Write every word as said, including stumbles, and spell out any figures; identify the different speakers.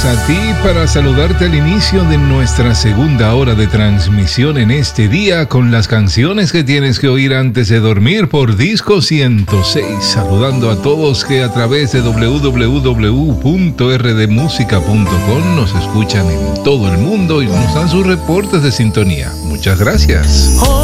Speaker 1: a ti para saludarte al inicio de nuestra segunda hora de transmisión en este día con las canciones que tienes que oír antes de dormir por Disco ciento seis. Saludando a todos que a través de doble u doble u doble u punto r d música punto com nos escuchan en todo el mundo y nos dan sus reportes de sintonía. Muchas gracias.